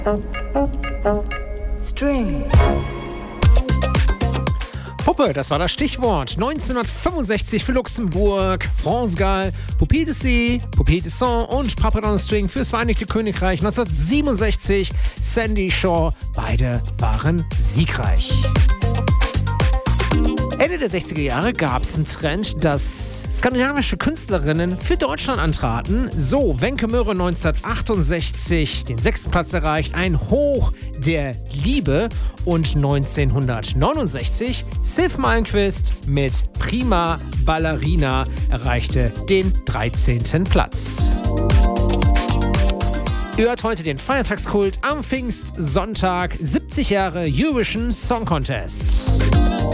String. Puppe, das war das Stichwort. 1965 für Luxemburg, France Gall, Poupée de C, Poupée de Son und Papa on String fürs Vereinigte Königreich. 1967 Sandy Shaw, beide waren siegreich. Ende der 60er Jahre gab es einen Trend, dass skandinavische Künstlerinnen für Deutschland antraten. So, Wenke Möhre 1968 den 6. Platz erreicht, ein Hoch der Liebe. Und 1969 Sif Malmkvist mit Prima Ballerina erreichte den 13. Platz. Ihr hört heute den Feiertagskult am Pfingstsonntag, 70 Jahre Eurovision Song Contest.